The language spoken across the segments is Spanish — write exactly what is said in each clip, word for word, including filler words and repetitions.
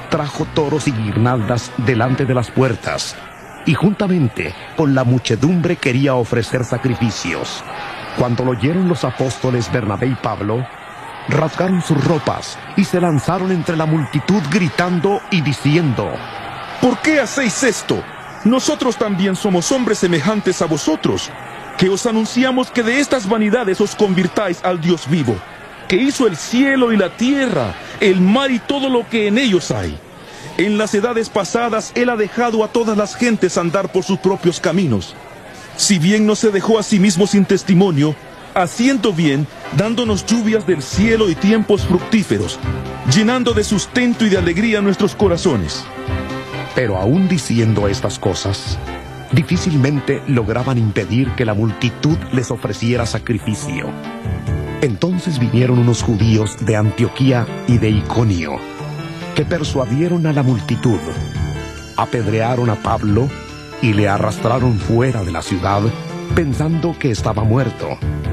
trajo toros y guirnaldas delante de las puertas, y juntamente con la muchedumbre quería ofrecer sacrificios. Cuando lo oyeron los apóstoles Bernabé y Pablo, rasgaron sus ropas y se lanzaron entre la multitud gritando y diciendo: ¿Por qué hacéis esto? Nosotros también somos hombres semejantes a vosotros, que os anunciamos que de estas vanidades os convirtáis al Dios vivo, que hizo el cielo y la tierra, el mar y todo lo que en ellos hay. En las edades pasadas Él ha dejado a todas las gentes andar por sus propios caminos. Si bien no se dejó a sí mismo sin testimonio, haciendo bien, dándonos lluvias del cielo y tiempos fructíferos, llenando de sustento y de alegría nuestros corazones. Pero aún diciendo estas cosas, difícilmente lograban impedir que la multitud les ofreciera sacrificio. Entonces vinieron unos judíos de Antioquía y de Iconio, que persuadieron a la multitud, apedrearon a Pablo y le arrastraron fuera de la ciudad, pensando que estaba muerto.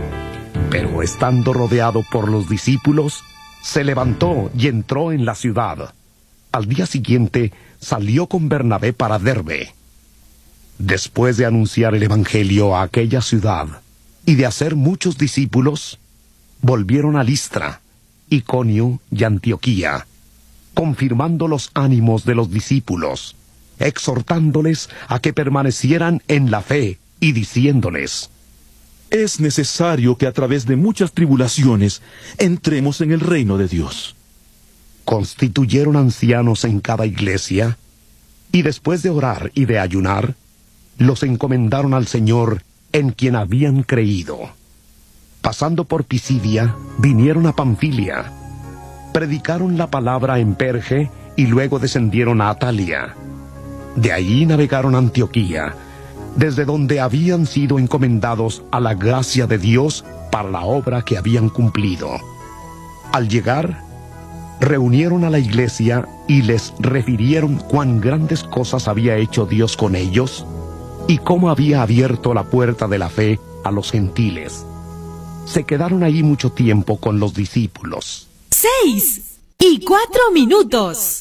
Pero estando rodeado por los discípulos, se levantó y entró en la ciudad. Al día siguiente salió con Bernabé para Derbe. Después de anunciar el evangelio a aquella ciudad y de hacer muchos discípulos, volvieron a Listra, Iconio y Antioquía, confirmando los ánimos de los discípulos, exhortándoles a que permanecieran en la fe y diciéndoles: es necesario que a través de muchas tribulaciones entremos en el reino de Dios. Constituyeron ancianos en cada iglesia, y después de orar y de ayunar, los encomendaron al Señor en quien habían creído. Pasando por Pisidia, vinieron a Panfilia, predicaron la palabra en Perge y luego descendieron a Atalia. De allí navegaron a Antioquía, desde donde habían sido encomendados a la gracia de Dios para la obra que habían cumplido. Al llegar, reunieron a la iglesia y les refirieron cuán grandes cosas había hecho Dios con ellos y cómo había abierto la puerta de la fe a los gentiles. Se quedaron ahí mucho tiempo con los discípulos. Seis y cuatro minutos.